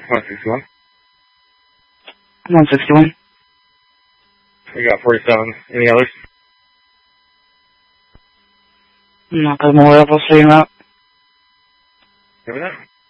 161. 161. We got 47. Any others? Not that I'm aware of. I'll stay in route. Give me that.